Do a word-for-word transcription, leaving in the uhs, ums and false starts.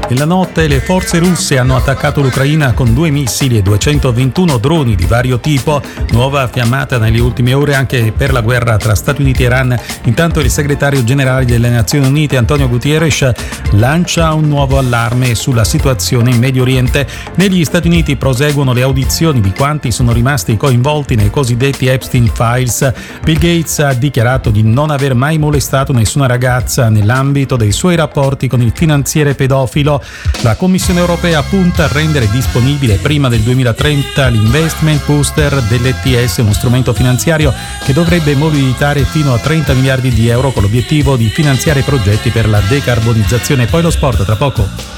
Nella notte le forze russe hanno attaccato l'Ucraina con due missili e duecentoventuno droni di vario tipo, nuova fiammata nelle ultime ore anche per la guerra tra Stati Uniti e Iran. Intanto il segretario generale delle Nazioni Unite Antonio Guterres lancia un nuovo allarme sulla situazione in Medio Oriente. Negli Stati Uniti proseguono le audizioni di quanti sono rimasti coinvolti nei cosiddetti Epstein Files. Bill Gates ha dichiarato di non aver mai molestato nessuna ragazza nell'ambito dei suoi rapporti con il finanziere pedofilo. La Commissione europea punta a rendere disponibile prima del duemilatrenta l'Investment Booster dell'E T S, uno strumento finanziario che dovrebbe mobilitare fino a trenta miliardi di euro con l'obiettivo di finanziare progetti per la decarbonizzazione. Poi lo sport tra poco.